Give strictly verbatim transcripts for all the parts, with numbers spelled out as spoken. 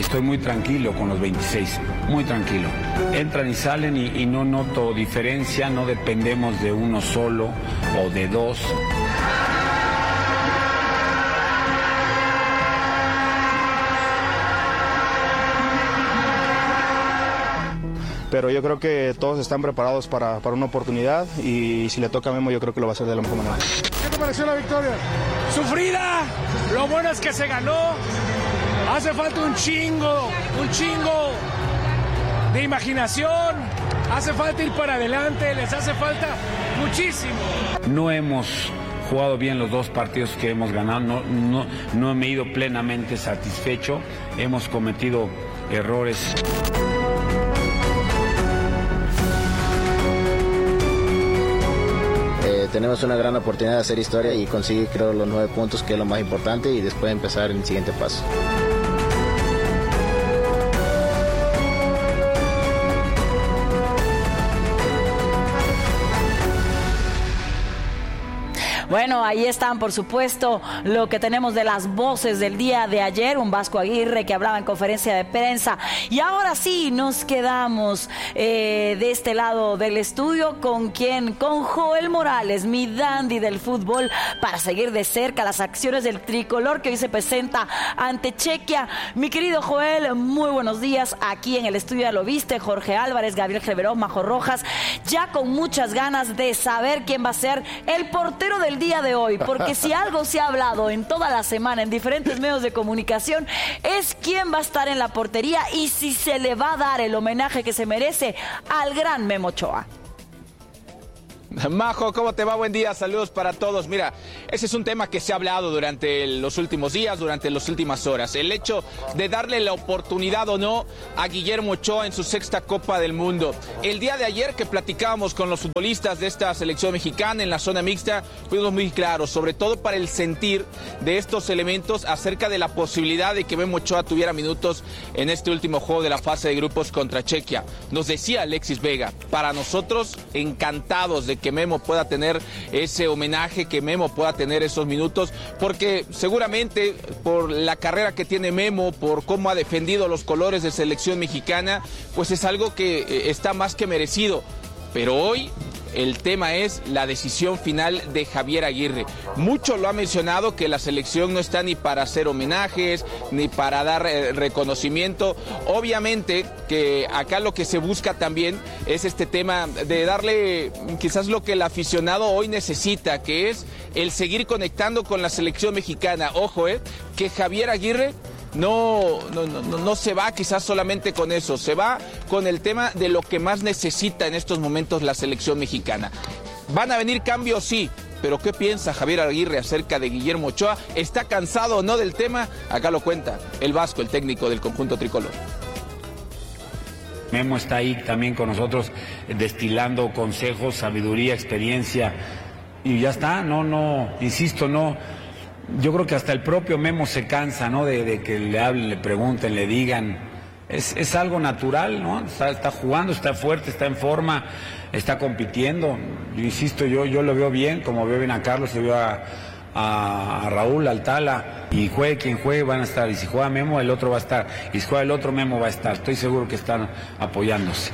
Estoy muy tranquilo con los veintiséis, muy tranquilo. Entran y salen y, y no noto diferencia, no dependemos de uno solo o de dos. Pero yo creo que todos están preparados para, para una oportunidad y si le toca a Memo yo creo que lo va a hacer de la mejor manera. ¿Qué te pareció la victoria? ¡Sufrida! Lo bueno es que se ganó. Hace falta un chingo, un chingo de imaginación. Hace falta ir para adelante, les hace falta muchísimo. No hemos jugado bien los dos partidos que hemos ganado, no, no, no me he ido plenamente satisfecho. Hemos cometido errores. Tenemos una gran oportunidad de hacer historia y conseguir, creo, los nueve puntos, que es lo más importante, y después empezar el siguiente paso. Bueno, ahí están, por supuesto, lo que tenemos de las voces del día de ayer, un Vasco Aguirre que hablaba en conferencia de prensa. Y ahora sí, nos quedamos eh, de este lado del estudio, ¿con quién? Con Joel Morales, mi dandy del fútbol, para seguir de cerca las acciones del tricolor que hoy se presenta ante Chequia. Mi querido Joel, muy buenos días. Aquí en el estudio ya lo viste, Jorge Álvarez, Gabriel Geverón, Majo Rojas, ya con muchas ganas de saber quién va a ser el portero del día de hoy, porque si algo se ha hablado en toda la semana en diferentes medios de comunicación es quién va a estar en la portería y si se le va a dar el homenaje que se merece al gran Memo Ochoa. Majo, ¿cómo te va? Buen día, saludos para todos. Mira, ese es un tema que se ha hablado durante los últimos días, durante las últimas horas. El hecho de darle la oportunidad o no a Guillermo Ochoa en su sexta Copa del Mundo. El día de ayer que platicábamos con los futbolistas de esta selección mexicana en la zona mixta, fuimos muy claros, sobre todo para el sentir de estos elementos acerca de la posibilidad de que Memo Ochoa tuviera minutos en este último juego de la fase de grupos contra Chequia. Nos decía Alexis Vega, para nosotros encantados de que Memo pueda tener ese homenaje, que Memo pueda tener esos minutos, porque seguramente por la carrera que tiene Memo, por cómo ha defendido los colores de selección mexicana, pues es algo que está más que merecido. Pero hoy el tema es la decisión final de Javier Aguirre. Mucho lo ha mencionado, que la selección no está ni para hacer homenajes, ni para dar eh, reconocimiento. Obviamente que acá lo que se busca también es este tema de darle quizás lo que el aficionado hoy necesita, que es el seguir conectando con la selección mexicana. Ojo, eh, que Javier Aguirre No, no, no, no se va quizás solamente con eso, se va con el tema de lo que más necesita en estos momentos la selección mexicana. ¿Van a venir cambios? Sí, pero ¿qué piensa Javier Aguirre acerca de Guillermo Ochoa? ¿Está cansado o no del tema? Acá lo cuenta el Vasco, el técnico del conjunto tricolor. Memo está ahí también con nosotros destilando consejos, sabiduría, experiencia y ya está, no, no, insisto, no. Yo creo que hasta el propio Memo se cansa, ¿no? De, de que le hablen, le pregunten, le digan. Es, es algo natural, ¿no? Está, está jugando, está fuerte, está en forma, está compitiendo. Yo insisto, yo, yo lo veo bien, como veo bien a Carlos, yo veo a, a, a Raúl, al Tala. Y juegue quien juegue, van a estar. Y si juega Memo, el otro va a estar. Y si juega el otro, Memo va a estar. Estoy seguro que están apoyándose.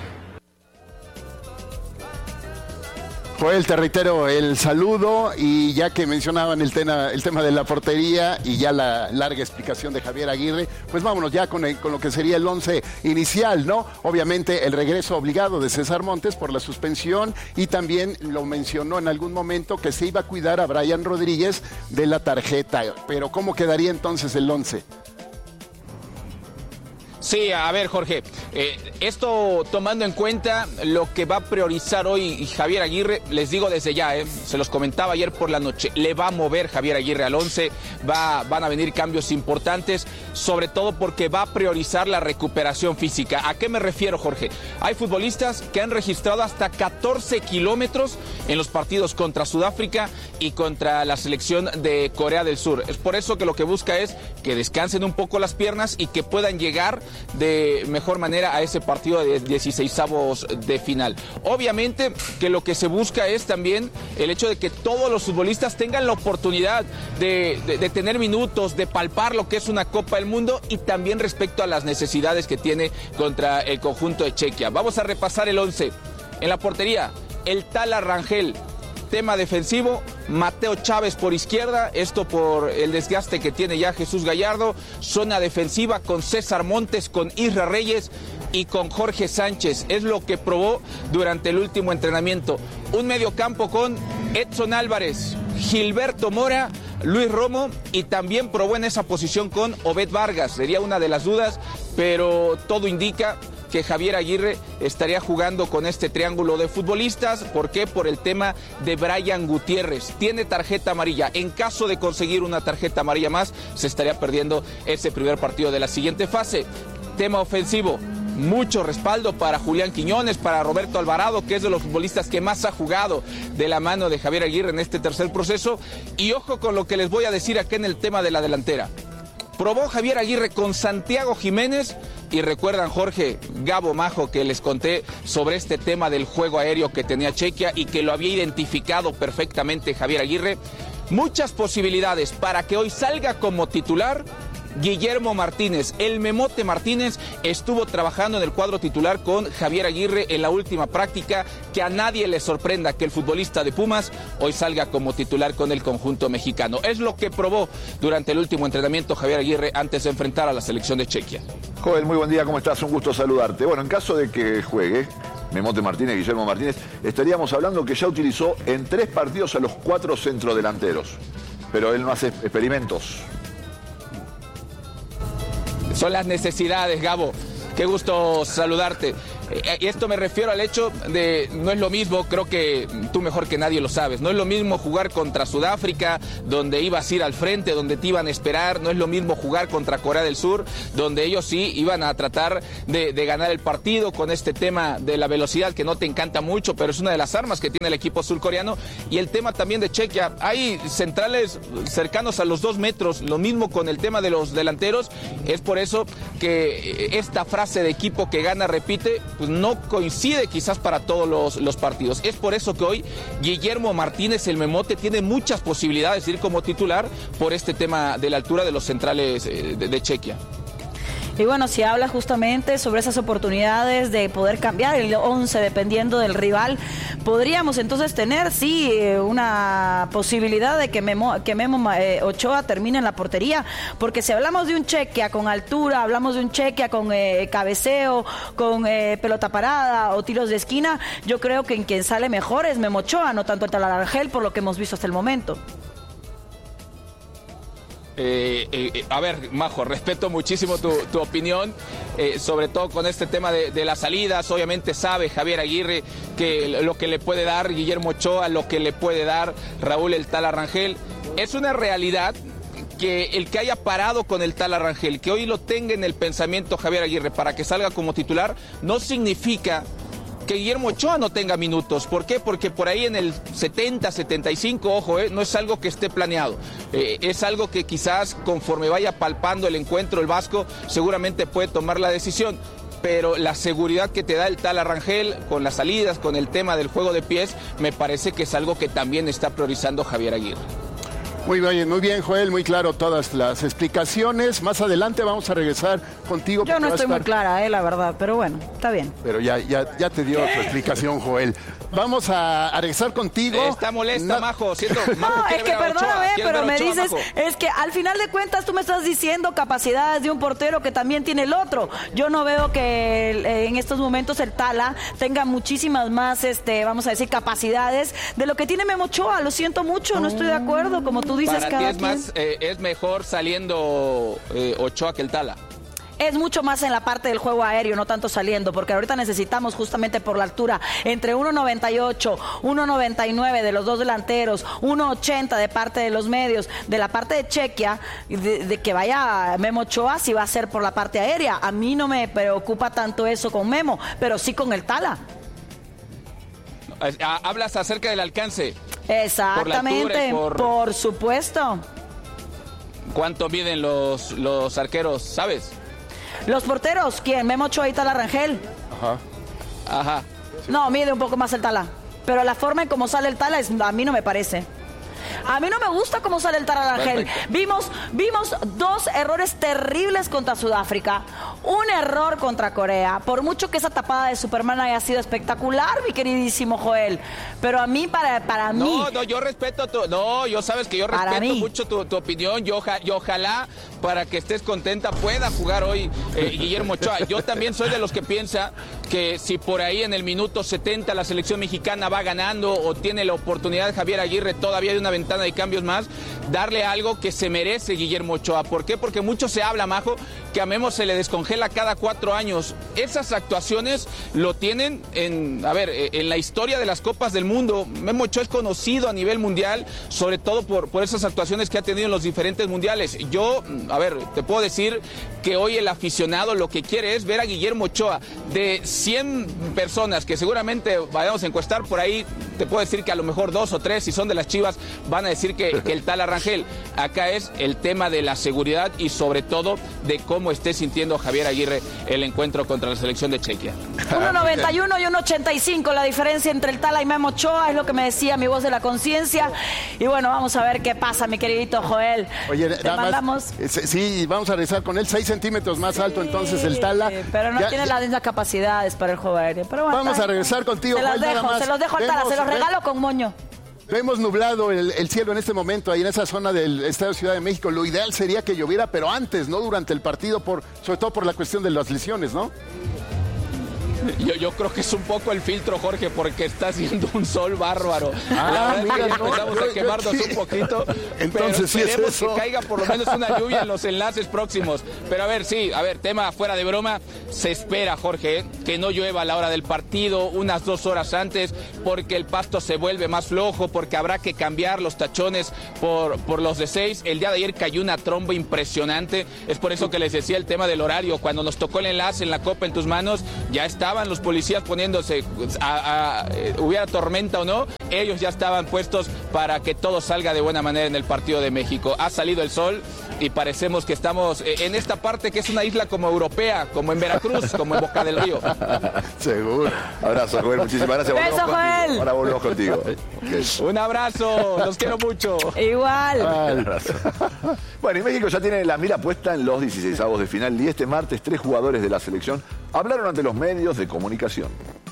Joel, te reitero el saludo, y ya que mencionaban el tema, el tema de la portería y ya la larga explicación de Javier Aguirre, pues vámonos ya con, el, con lo que sería el once inicial, ¿no? Obviamente el regreso obligado de César Montes por la suspensión, y también lo mencionó en algún momento que se iba a cuidar a Brian Rodríguez de la tarjeta, pero ¿cómo quedaría entonces el once? Sí, a ver, Jorge, eh, esto tomando en cuenta lo que va a priorizar hoy Javier Aguirre, les digo desde ya, eh, se los comentaba ayer por la noche, le va a mover Javier Aguirre al once, va, van a venir cambios importantes, sobre todo porque va a priorizar la recuperación física. ¿A qué me refiero, Jorge? Hay futbolistas que han registrado hasta catorce kilómetros en los partidos contra Sudáfrica y contra la selección de Corea del Sur. Es por eso que lo que busca es que descansen un poco las piernas y que puedan llegar de mejor manera cara a ese partido de dieciseisavos de final. Obviamente que lo que se busca es también el hecho de que todos los futbolistas tengan la oportunidad de, de, de tener minutos, de palpar lo que es una Copa del Mundo y también respecto a las necesidades que tiene contra el conjunto de Chequia. Vamos a repasar el once. En la portería, el Tala Rangel. Tema defensivo, Mateo Chávez por izquierda, esto por el desgaste que tiene ya Jesús Gallardo. Zona defensiva con César Montes, con Isra Reyes y con Jorge Sánchez. Es lo que probó durante el último entrenamiento. Un mediocampo con Edson Álvarez, Gilberto Mora, Luis Romo y también probó en esa posición con Obed Vargas. Sería una de las dudas, pero todo indica que Javier Aguirre estaría jugando con este triángulo de futbolistas. ¿Por qué? Por el tema de Brian Gutiérrez. Tiene tarjeta amarilla. En caso de conseguir una tarjeta amarilla más, se estaría perdiendo ese primer partido de la siguiente fase. Tema ofensivo. Mucho respaldo para Julián Quiñones, para Roberto Alvarado, que es de los futbolistas que más ha jugado de la mano de Javier Aguirre en este tercer proceso. Y ojo con lo que les voy a decir aquí en el tema de la delantera. Probó Javier Aguirre con Santiago Jiménez y recuerdan, Jorge, Gabo, Majo, que les conté sobre este tema del juego aéreo que tenía Chequia y que lo había identificado perfectamente Javier Aguirre. Muchas posibilidades para que hoy salga como titular Guillermo Martínez. El Memote Martínez estuvo trabajando en el cuadro titular con Javier Aguirre en la última práctica. Que a nadie le sorprenda que el futbolista de Pumas hoy salga como titular con el conjunto mexicano. Es lo que probó durante el último entrenamiento Javier Aguirre antes de enfrentar a la selección de Chequia. Joel, muy buen día, ¿cómo estás? Un gusto saludarte. Bueno, en caso de que juegue Memote Martínez, Guillermo Martínez, estaríamos hablando que ya utilizó en tres partidos a los cuatro centrodelanteros, pero él no hace experimentos. Son las necesidades, Gabo. Qué gusto saludarte. Y esto me refiero al hecho de, no es lo mismo, creo que tú mejor que nadie lo sabes, no es lo mismo jugar contra Sudáfrica, donde ibas a ir al frente, donde te iban a esperar, no es lo mismo jugar contra Corea del Sur, donde ellos sí iban a tratar de, de ganar el partido con este tema de la velocidad que no te encanta mucho, pero es una de las armas que tiene el equipo surcoreano, y el tema también de Chequia, hay centrales cercanos a los dos metros, lo mismo con el tema de los delanteros, es por eso que esta frase de equipo que gana repite, pues no coincide quizás para todos los, los partidos. Es por eso que hoy Guillermo Martínez, el Memote, tiene muchas posibilidades de ir como titular por este tema de la altura de los centrales de, de Chequia. Y bueno, si habla justamente sobre esas oportunidades de poder cambiar el once dependiendo del rival, podríamos entonces tener, sí, una posibilidad de que Memo, que Memo eh, Ochoa termine en la portería, porque si hablamos de un Chequia con altura, hablamos de un Chequia con eh, cabeceo, con eh, pelota parada o tiros de esquina, yo creo que en quien sale mejor es Memo Ochoa, no tanto el Talarangel, por lo que hemos visto hasta el momento. Eh, eh, a ver, Majo, respeto muchísimo tu, tu opinión, eh, sobre todo con este tema de, de las salidas. Obviamente sabe Javier Aguirre que lo que le puede dar Guillermo Ochoa, lo que le puede dar Raúl el Tala Rangel. Es una realidad que el que haya parado con el Tala Rangel, que hoy lo tenga en el pensamiento Javier Aguirre para que salga como titular, no significa que Guillermo Ochoa no tenga minutos. ¿Por qué? Porque por ahí en el setenta, setenta y cinco, ojo, eh, no es algo que esté planeado. Eh, es algo que quizás conforme vaya palpando el encuentro el Vasco, seguramente puede tomar la decisión. Pero la seguridad que te da el Tala Rangel con las salidas, con el tema del juego de pies, me parece que es algo que también está priorizando Javier Aguirre. Muy bien, muy bien, Joel, muy claro todas las explicaciones. Más adelante vamos a regresar contigo. Yo no estoy estar... muy clara, eh, la verdad, pero bueno, está bien. Pero ya, ya, ya te dio tu explicación, Joel. Vamos a, a regresar contigo. Está molesta, no. Majo, siento. Majo no, es que perdóname, pero me Ochoa, dices, Majo. Es que al final de cuentas tú me estás diciendo capacidades de un portero que también tiene el otro. Yo no veo que eh, en estos momentos el Tala tenga muchísimas más, este, vamos a decir, capacidades de lo que tiene Memo Ochoa. Lo siento mucho, no estoy de acuerdo, como tú dices. Para cada ti es, quien. más, eh, es mejor saliendo eh, Ochoa que el Tala. Es mucho más en la parte del juego aéreo, no tanto saliendo, porque ahorita necesitamos justamente por la altura entre uno noventa y ocho, uno noventa y nueve de los dos delanteros, uno ochenta de parte de los medios, de la parte de Chequia, de, de que vaya Memo Ochoa, si va a ser por la parte aérea. A mí no me preocupa tanto eso con Memo, pero sí con el Tala. Hablas acerca del alcance. Exactamente, por, por... por supuesto. ¿Cuánto miden los, los arqueros, sabes? Los porteros, ¿quién? Memo Ochoa y Tala Rangel. Ajá. Ajá. No, mide un poco más el Tala. Pero la forma en cómo sale el Tala es, a mí no me parece. A mí no me gusta cómo sale el Tala Rangel. Vimos, vimos dos errores terribles contra Sudáfrica. Un error contra Corea. Por mucho que esa tapada de Superman haya sido espectacular, mi queridísimo Joel. Pero a mí, para, para mí... No, no, yo respeto tu... No, yo sabes que yo respeto mucho tu, tu opinión. Yo, y ojalá, para que estés contenta, pueda jugar hoy eh, Guillermo Ochoa. Yo también soy de los que piensa que si por ahí en el minuto setenta la selección mexicana va ganando o tiene la oportunidad de Javier Aguirre, todavía hay una ventana de cambios más, darle algo que se merece Guillermo Ochoa. ¿Por qué? Porque mucho se habla, Majo, que a Memo se le descongela cada cuatro años. Esas actuaciones lo tienen en, a ver, en la historia de las Copas del Mundo. Memo Ochoa es conocido a nivel mundial, sobre todo por, por esas actuaciones que ha tenido en los diferentes mundiales. Yo, a ver, te puedo decir que hoy el aficionado lo que quiere es ver a Guillermo Ochoa. De cien personas que seguramente vayamos a encuestar por ahí, te puedo decir que a lo mejor dos o tres, si son de las Chivas, van a decir que, que el Tala Rangel. Acá es el tema de la seguridad y sobre todo de cómo esté sintiendo Javier Aguirre el encuentro contra la selección de Chequia. uno noventa y uno y uno ochenta y cinco, la diferencia entre el Tala y Memo Ochoa, es lo que me decía mi voz de la conciencia. Y bueno, vamos a ver qué pasa, mi queridito Joel. Oye, te nada mandamos... más, sí, vamos a regresar con él, seis centímetros más alto sí, entonces el Tala. Pero no ya, tiene ya... las mismas capacidades para el juego aéreo. Pero bueno, vamos a regresar contigo, se los Joel, dejo, nada más. se los dejo al Tala, Vemos, se los regalo con moño. Vemos nublado el, el cielo en este momento, ahí en esa zona del Estadio Ciudad de México. Lo ideal sería que lloviera, pero antes, no durante el partido, por, sobre todo por la cuestión de las lesiones, ¿no? Yo, yo creo que es un poco el filtro, Jorge, porque está haciendo un sol bárbaro. Ah, la verdad mira, es que no, empezamos yo, a quemarnos yo, sí. un poquito. Entonces, pero esperemos sí es eso. que caiga por lo menos una lluvia en los enlaces próximos. Pero a ver, sí, a ver, tema fuera de broma. Se espera, Jorge, que no llueva a la hora del partido, unas dos horas antes, porque el pasto se vuelve más flojo, porque habrá que cambiar los tachones por, por los de seis. El día de ayer cayó una tromba impresionante. Es por eso que les decía el tema del horario. Cuando nos tocó el enlace en la Copa en tus manos, ya estaban los policías poniéndose a, a, a, hubiera tormenta o no, ellos ya estaban puestos para que todo salga de buena manera en el partido de México. Ha salido el sol y parecemos que estamos en esta parte que es una isla como europea, como en Veracruz, como en Boca del Río. Seguro. Abrazo, Joel, muchísimas gracias. Beso, Joel. Ahora volvemos contigo. Okay. Un abrazo, los quiero mucho. Igual. Un abrazo. Bueno, y México ya tiene la mira puesta en los dieciseisavos de final y este martes tres jugadores de la selección hablaron ante los medios de comunicación.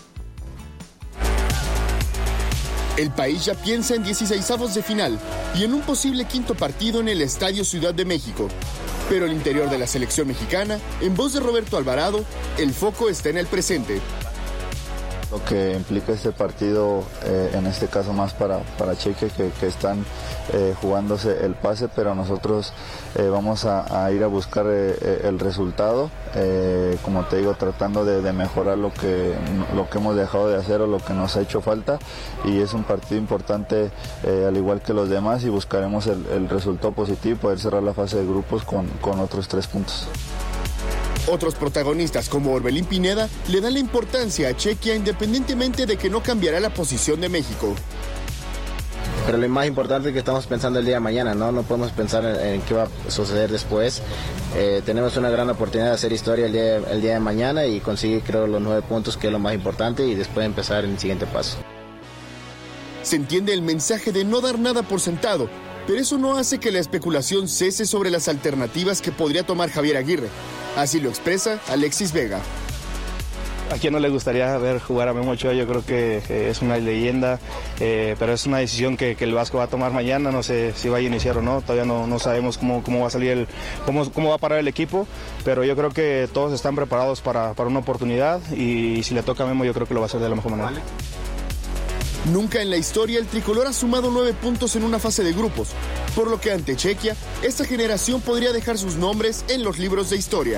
El país ya piensa en dieciseisavos de final y en un posible quinto partido en el Estadio Ciudad de México. Pero el interior de la selección mexicana, en voz de Roberto Alvarado, el foco está en el presente. Lo que implica este partido, eh, en este caso más para, para Cheque, que, que están eh, jugándose el pase, pero nosotros eh, vamos a, a ir a buscar eh, el resultado, eh, como te digo, tratando de, de mejorar lo que, lo que hemos dejado de hacer o lo que nos ha hecho falta, y es un partido importante eh, al igual que los demás, y buscaremos el, el resultado positivo y poder cerrar la fase de grupos con, con otros tres puntos. Otros protagonistas como Orbelín Pineda le dan la importancia a Chequia independientemente de que no cambiará la posición de México. Pero lo más importante es que estamos pensando el día de mañana, ¿no? No podemos pensar en, en qué va a suceder después. Eh, tenemos una gran oportunidad de hacer historia el día, el día de mañana y conseguir, creo, los nueve puntos, que es lo más importante, y después empezar en el siguiente paso. Se entiende el mensaje de no dar nada por sentado, pero eso no hace que la especulación cese sobre las alternativas que podría tomar Javier Aguirre. Así lo expresa Alexis Vega. ¿A quién no le gustaría ver jugar a Memo Ochoa? Yo creo que eh, es una leyenda, eh, pero es una decisión que, que el Vasco va a tomar mañana. No sé si va a iniciar o no, todavía no, no sabemos cómo, cómo va a salir, el, cómo, cómo va a parar el equipo, pero yo creo que todos están preparados para, para una oportunidad, y si le toca a Memo yo creo que lo va a hacer de la mejor manera. Nunca en la historia el tricolor ha sumado nueve puntos en una fase de grupos, por lo que ante Chequia, esta generación podría dejar sus nombres en los libros de historia.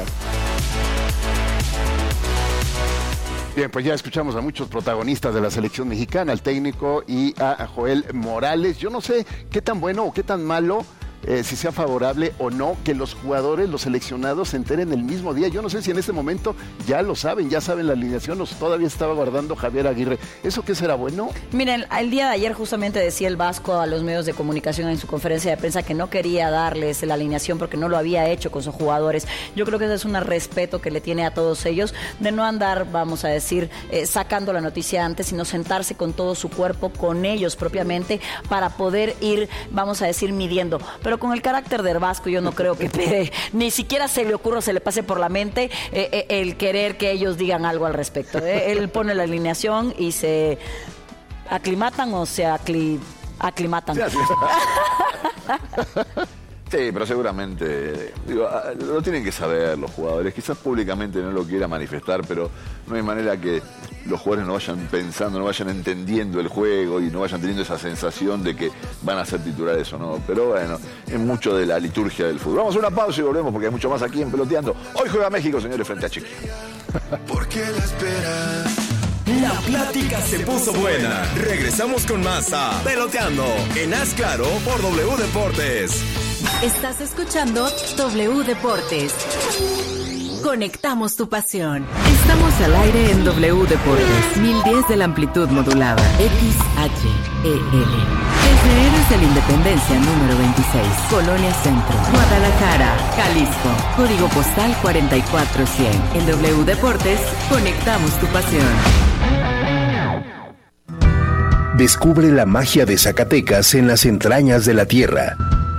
Bien, pues ya escuchamos a muchos protagonistas de la selección mexicana, al técnico y a Joel Morales. Yo no sé qué tan bueno o qué tan malo eh, si sea favorable o no, que los jugadores, los seleccionados se enteren el mismo día. Yo no sé si en este momento ya lo saben, ya saben la alineación, o todavía estaba guardando Javier Aguirre. ¿Eso qué será bueno? Miren, el día de ayer justamente decía el Vasco a los medios de comunicación en su conferencia de prensa que no quería darles la alineación porque no lo había hecho con sus jugadores. Yo creo que ese es un respeto que le tiene a todos ellos, de no andar, vamos a decir, eh, sacando la noticia antes, sino sentarse con todo su cuerpo, con ellos propiamente, para poder ir, vamos a decir, midiendo. Pero con el carácter del Vasco yo no creo que eh, ni siquiera se le ocurra, se le pase por la mente eh, eh, el querer que ellos digan algo al respecto. Eh. Él pone la alineación y se aclimatan o se acli, aclimatan. Sí, así. Sí, pero seguramente, digo, lo tienen que saber los jugadores. Quizás públicamente no lo quiera manifestar, pero no hay manera que los jugadores no vayan pensando, no vayan entendiendo el juego y no vayan teniendo esa sensación de que van a ser titulares o no. Pero bueno, es mucho de la liturgia del fútbol. Vamos a una pausa y volvemos porque hay mucho más aquí en Peloteando. Hoy juega México, señores, frente a Chequia. ¿Por qué la esperas? La plática se puso buena. Regresamos con más a Peloteando en Haz Claro por W Deportes. Estás escuchando W Deportes. Conectamos tu pasión. Estamos al aire en W Deportes. mil diez de la amplitud modulada. X H E L. Desde Héroes de la Independencia número veintiséis. Colonia Centro. Guadalajara, Jalisco. Código postal cuarenta y cuatro cien. En W Deportes, conectamos tu pasión. Descubre la magia de Zacatecas en las entrañas de la tierra.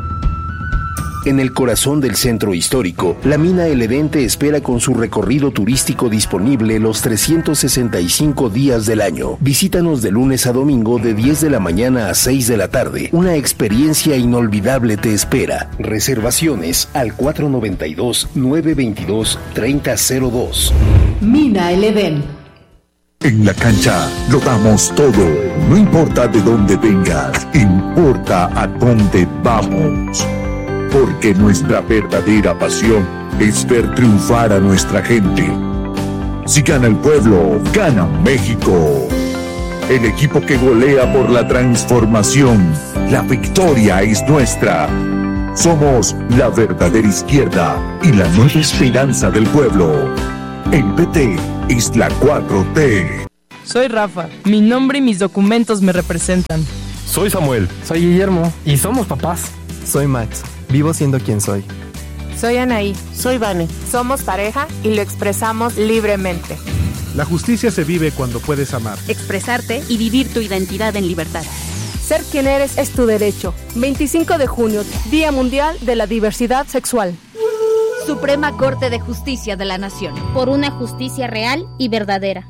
En el corazón del centro histórico, la mina El Edén te espera con su recorrido turístico disponible los trescientos sesenta y cinco días del año. Visítanos de lunes a domingo de diez de la mañana a seis de la tarde. Una experiencia inolvidable te espera. Reservaciones al cuatro noventa y dos, nueve veintidós, treinta cero dos. Mina El Edén. En la cancha lo damos todo. No importa de dónde vengas, importa a dónde vamos. Porque nuestra verdadera pasión es ver triunfar a nuestra gente. Si gana el pueblo, gana México. El equipo que golea por la transformación. La victoria es nuestra. Somos la verdadera izquierda y la nueva esperanza del pueblo. El P T es la cuatro T. Soy Rafa. Mi nombre y mis documentos me representan. Soy Samuel. Soy Guillermo. Y somos papás. Soy Max. Vivo siendo quien soy. Soy Anaí. Soy Vane. Somos pareja y lo expresamos libremente. La justicia se vive cuando puedes amar, expresarte y vivir tu identidad en libertad. Ser quien eres es tu derecho. veinticinco de junio, Día Mundial de la Diversidad Sexual. Suprema Corte de Justicia de la Nación. Por una justicia real y verdadera.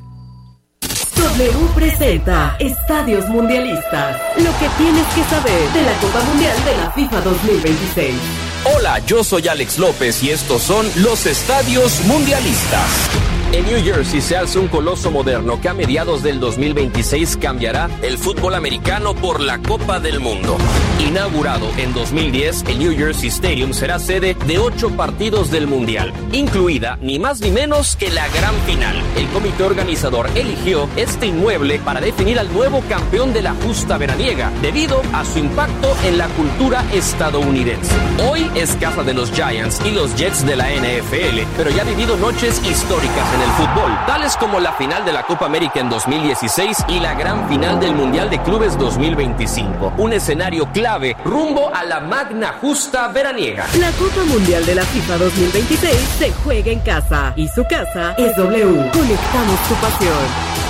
W presenta Estadios Mundialistas. Lo que tienes que saber de la Copa Mundial de la FIFA dos mil veintiséis. Hola, yo soy Alex López y estos son los Estadios Mundialistas. En New Jersey se alza un coloso moderno que a mediados del dos mil veintiséis cambiará el fútbol americano por la Copa del Mundo. Inaugurado en dos mil diez, el New Jersey Stadium será sede de ocho partidos del Mundial, incluida ni más ni menos que la gran final. El comité organizador eligió este inmueble para definir al nuevo campeón de la justa veraniega, debido a su impacto en la cultura estadounidense. Hoy es casa de los Giants y los Jets de la N F L, pero ya ha vivido noches históricas en el fútbol, tales como la final de la Copa América en dos mil dieciséis y la gran final del Mundial de Clubes dos mil veinticinco. Un escenario clave rumbo a la magna justa veraniega. La Copa Mundial de la FIFA dos mil veintiséis se juega en casa y su casa es W. Conectamos tu pasión.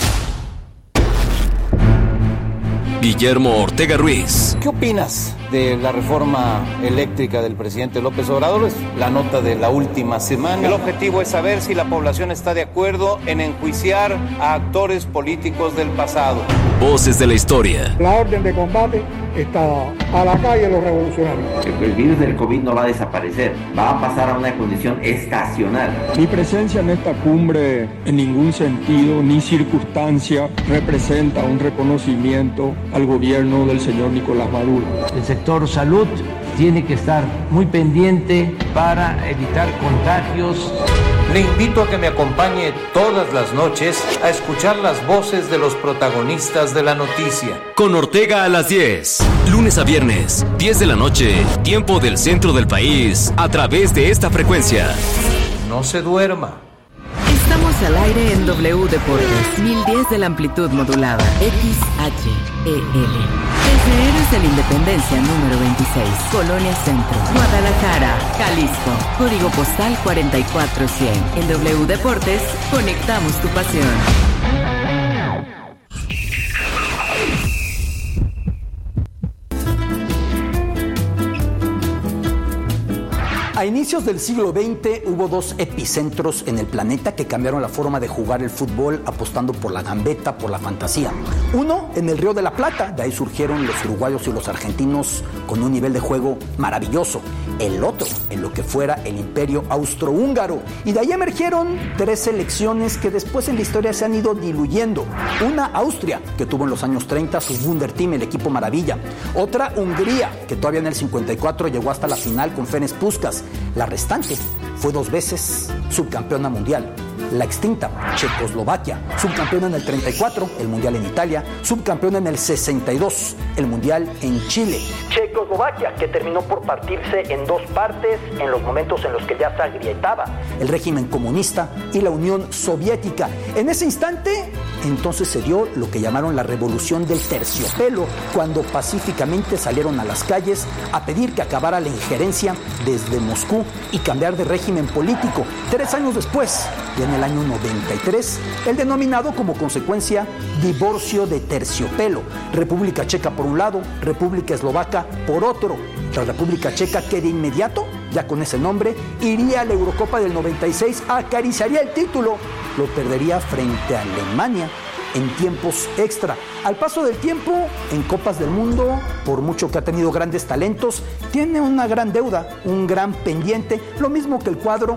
Guillermo Ortega Ruiz. ¿Qué opinas de la reforma eléctrica del presidente López Obrador? Es la nota de la última semana. El objetivo es saber si la población está de acuerdo en enjuiciar a actores políticos del pasado. Voces de la historia. La orden de combate está a la calle los revolucionarios. El virus del COVID no va a desaparecer, va a pasar a una condición estacional. Mi presencia en esta cumbre en ningún sentido ni circunstancia representa un reconocimiento al gobierno del señor Nicolás Maduro. El sector salud tiene que estar muy pendiente para evitar contagios. Le invito a que me acompañe todas las noches a escuchar las voces de los protagonistas de la noticia. Con Ortega a las diez, lunes a viernes, diez de la noche, tiempo del centro del país, a través de esta frecuencia. No se duerma. Estamos al aire en W Deportes, mil diez de la amplitud modulada, X H E L. Desde Héroes de la Independencia número veintiséis, Colonia Centro, Guadalajara, Jalisco, código postal cuarenta y cuatro cien. En W Deportes, conectamos tu pasión. A inicios del siglo veinte hubo dos epicentros en el planeta que cambiaron la forma de jugar el fútbol apostando por la gambeta, por la fantasía. Uno en el Río de la Plata, de ahí surgieron los uruguayos y los argentinos con un nivel de juego maravilloso. El otro en lo que fuera el Imperio Austrohúngaro. Y de ahí emergieron tres selecciones que después en la historia se han ido diluyendo. Una Austria, que tuvo en los años treinta su Wunderteam, el equipo maravilla. Otra Hungría, que todavía en el cincuenta y cuatro llegó hasta la final con Ferenc Puskás. La restante fue dos veces subcampeona mundial. La extinta Checoslovaquia, subcampeona en el treinta y cuatro, el Mundial en Italia, subcampeona en el sesenta y dos, el Mundial en Chile. Checoslovaquia, que terminó por partirse en dos partes en los momentos en los que ya se agrietaba el régimen comunista y la Unión Soviética. En ese instante, entonces se dio lo que llamaron la Revolución del Terciopelo, cuando pacíficamente salieron a las calles a pedir que acabara la injerencia desde Moscú y cambiar de régimen político. Tres años después, y en el año noventa y tres, el denominado como consecuencia divorcio de terciopelo. República Checa por un lado, República Eslovaca por otro. La República Checa, que de inmediato, ya con ese nombre, iría a la Eurocopa del noventa y seis, acariciaría el título, lo perdería frente a Alemania en tiempos extra. Al paso del tiempo, en Copas del Mundo, por mucho que ha tenido grandes talentos, tiene una gran deuda, un gran pendiente, lo mismo que el cuadro